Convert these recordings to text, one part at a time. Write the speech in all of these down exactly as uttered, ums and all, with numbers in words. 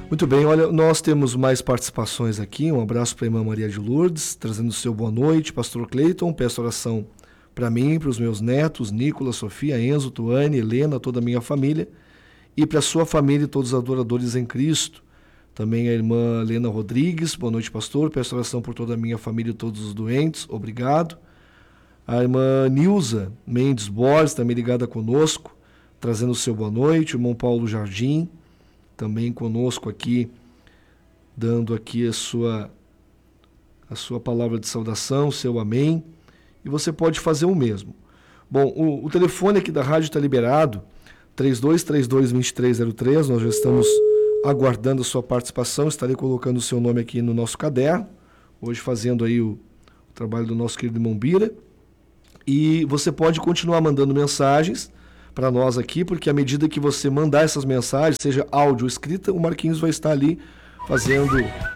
Muito bem, olha, nós temos mais participações aqui. Um abraço para a irmã Maria de Lourdes, trazendo o seu boa noite. Pastor Cleiton, peço oração para mim, para os meus netos, Nicolas, Sofia, Enzo, Tuane, Helena, toda a minha família, e para a sua família e todos os adoradores em Cristo. Também a irmã Helena Rodrigues, boa noite, pastor. Peço oração por toda a minha família e todos os doentes, obrigado. A irmã Nilza Mendes Borges, também ligada conosco, trazendo o seu boa noite. O irmão Paulo Jardim, também conosco aqui, dando aqui a sua, a sua palavra de saudação, o seu amém. E você pode fazer o mesmo. Bom, o, o telefone aqui da rádio está liberado, três dois três dois, dois três zero três. Nós já estamos aguardando a sua participação. Estarei colocando o seu nome aqui no nosso caderno, hoje fazendo aí o, o trabalho do nosso querido irmão Bira. E você pode continuar mandando mensagens para nós aqui, porque à medida que você mandar essas mensagens, seja áudio ou escrita, o Marquinhos vai estar ali fazendo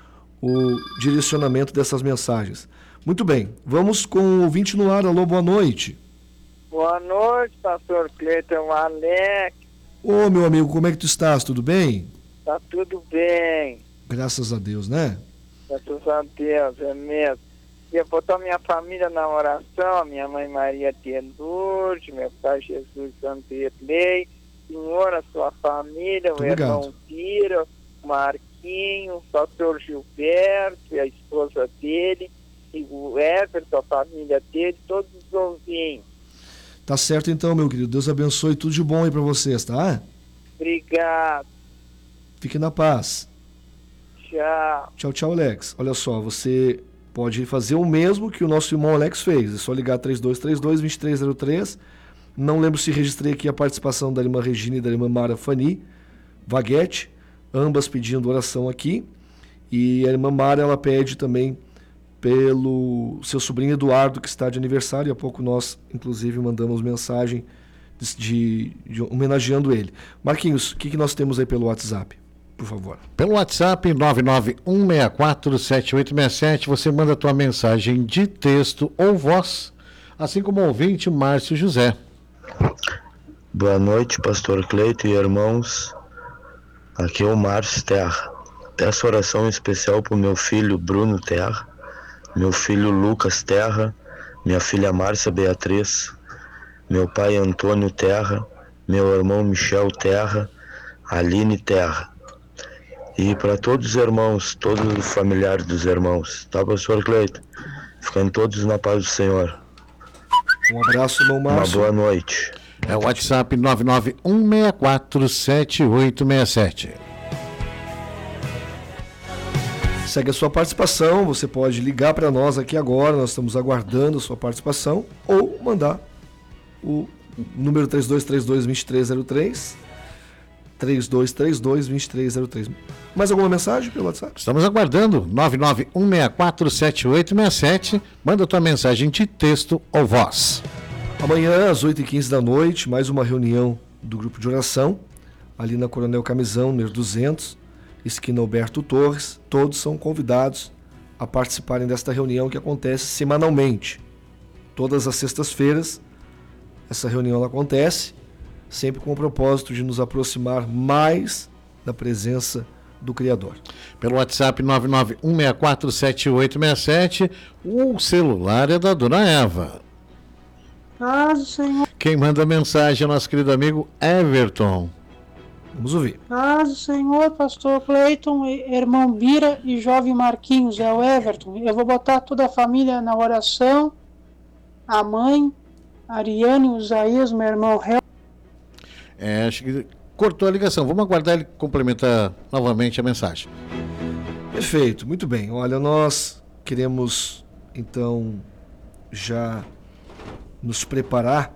o direcionamento dessas mensagens. Muito bem, vamos com o ouvinte no ar. Alô, boa noite. Boa noite, pastor Cleiton, Alex. Ô, meu amigo, como é que tu estás? Tudo bem? Tá tudo bem. Graças a Deus, né? Graças a Deus, é mesmo. Eu botar minha família na oração, minha mãe Maria de Lourdes, meu pai Jesus Vanderlei, Senhor, a sua família, o irmão Piro, Marquinho, o pastor Gilberto e a esposa dele, e o Everton, a família dele, todos os ouvintes. Tá certo então, meu querido. Deus abençoe, tudo de bom aí pra vocês, tá? Obrigado. Fique na paz. Tchau. Tchau, tchau, Alex. Olha só, você pode fazer o mesmo que o nosso irmão Alex fez. É só ligar três dois três dois, dois três zero três. Não lembro se registrei aqui a participação da irmã Regina e da irmã Mara Fani Vaguete, ambas pedindo oração aqui. E a irmã Mara, ela pede também pelo seu sobrinho Eduardo, que está de aniversário. Há pouco nós, inclusive, mandamos mensagem de, de, de homenageando ele. Marquinhos, o que, que nós temos aí pelo WhatsApp? Por favor. Pelo WhatsApp nove nove um seis quatro sete oito seis sete, você manda a tua mensagem de texto ou voz, assim como o ouvinte Márcio José. Boa noite, pastor Cleito e irmãos. Aqui é o Márcio Terra. Peço oração especial para o meu filho Bruno Terra, meu filho Lucas Terra, minha filha Márcia Beatriz, meu pai Antônio Terra, meu irmão Michel Terra, Aline Terra. E para todos os irmãos, todos os familiares dos irmãos, tá, pastor Cleito? Ficando todos na paz do Senhor. Um abraço, irmão Márcio. Uma boa noite. É o WhatsApp nove nove um seis quatro sete oito seis sete. Segue a sua participação, você pode ligar para nós aqui agora, nós estamos aguardando a sua participação, ou mandar o número três dois três dois, dois três zero três. três dois três dois, dois três zero três. Mais alguma mensagem pelo WhatsApp? Estamos aguardando. nove nove um seis quatro sete oito seis sete. Manda tua mensagem de texto ou voz. Amanhã, às oito e quinze da noite, mais uma reunião do grupo de oração, ali na Coronel Camisão, número duzentos, esquina Alberto Torres. Todos são convidados a participarem desta reunião que acontece semanalmente. Todas as sextas-feiras, essa reunião ela acontece, sempre com o propósito de nos aproximar mais da presença do Criador. Pelo WhatsApp nove nove um seis quatro sete oito seis sete, o celular é da Dona Eva. Paz do Senhor. Quem manda mensagem é nosso querido amigo Everton. Vamos ouvir. Paz do Senhor, pastor Cleiton, irmão Bira e jovem Marquinhos, é o Everton. Eu vou botar toda a família na oração, a mãe, Ariane, o Isaías, meu irmão Réu. É, acho que cortou a ligação. Vamos aguardar ele complementar novamente a mensagem. Perfeito, muito bem. Olha, nós queremos, então, já nos preparar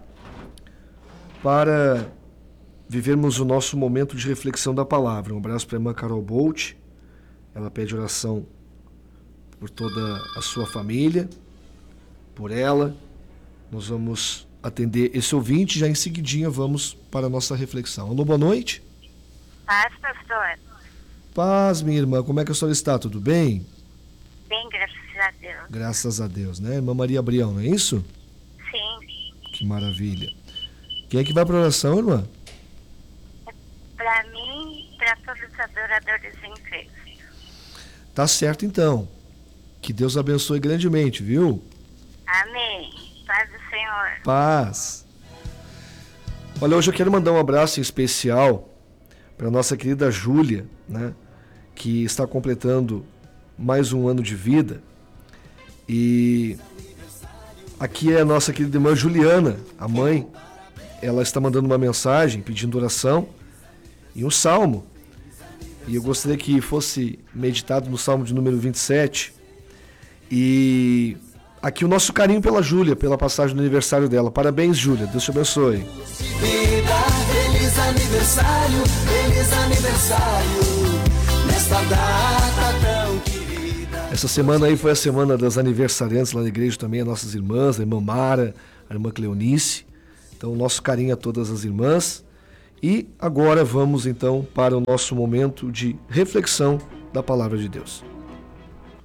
para vivermos o nosso momento de reflexão da palavra. Um abraço para a irmã Carol Bolt. Ela pede oração por toda a sua família, por ela. Nós vamos atender esse ouvinte, já em seguidinha vamos para a nossa reflexão. Alô, boa noite. Paz, pastor. Paz, minha irmã, como é que a senhora está? Tudo bem? Bem, graças a Deus. Graças a Deus, né? Irmã Maria Abrião, não é isso? Sim. Que maravilha. Quem é que vai para a oração, irmã? Para mim para todos os adoradores em Cristo. Tá certo, então. Que Deus abençoe grandemente, viu? Amém. Paz do Senhor. Paz. Olha, hoje eu quero mandar um abraço em especial para nossa querida Júlia, né? Que está completando mais um ano de vida. E aqui é a nossa querida irmã Juliana, a mãe. Ela está mandando uma mensagem pedindo oração e um salmo. E eu gostaria que fosse meditado no salmo de número vinte e sete. E aqui o nosso carinho pela Júlia, pela passagem do aniversário dela. Parabéns, Júlia. Deus te abençoe. Vida, feliz aniversário, feliz aniversário, nesta data tão querida. Essa semana aí foi a semana das aniversariantes lá na igreja também, as nossas irmãs, a irmã Mara, a irmã Cleonice. Então, nosso carinho a todas as irmãs. E agora vamos então para o nosso momento de reflexão da Palavra de Deus.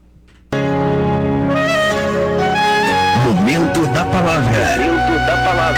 Momento da Palavra. Momento da Palavra.